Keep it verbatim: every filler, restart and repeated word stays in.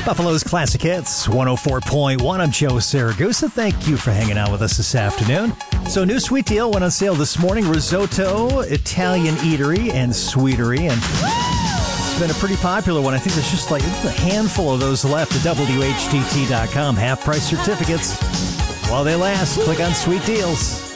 Buffalo's Classic Hits, one oh four point one. I'm Joe Saragusa. Thank you for hanging out with us this afternoon. So, new sweet deal went on sale this morning. Risotto, Italian Eatery, and Sweetery. And it's been a pretty popular one. I think there's just like a handful of those left at W H T T dot com. Half-price certificates. While they last, click on Sweet Deals.